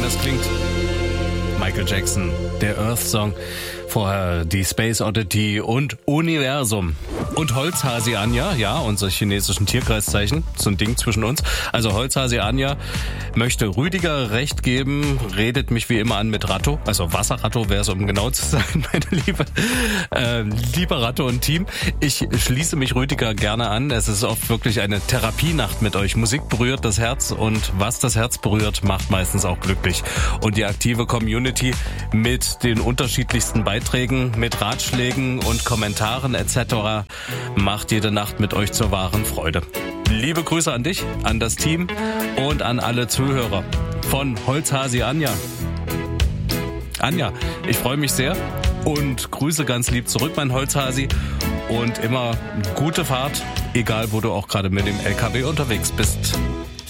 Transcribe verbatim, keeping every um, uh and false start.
das klingt. Michael Jackson, der Earth-Song. Vorher die Space Oddity und Universum. Und Holzhasi Anja, ja, unsere chinesischen Tierkreiszeichen, so ein Ding zwischen uns. Also Holzhasi Anja möchte Rüdiger recht geben, redet mich wie immer an mit Ratto, also Wasserratto wäre es, um genau zu sein, meine Liebe. Äh, lieber Ratto und Team, ich schließe mich Rüdiger gerne an. Es ist oft wirklich eine Therapienacht mit euch. Musik berührt das Herz und was das Herz berührt, macht meistens auch glücklich. Und die aktive Community mit den unterschiedlichsten Beiträgen, mit Ratschlägen und Kommentaren et cetera macht jede Nacht mit euch zur wahren Freude. Liebe Grüße an dich, an das Team und an alle Zuhörer von Holzhasi Anja. Anja, ich freue mich sehr und grüße ganz lieb zurück, mein Holzhasi, und immer gute Fahrt, egal wo du auch gerade mit dem L K W unterwegs bist.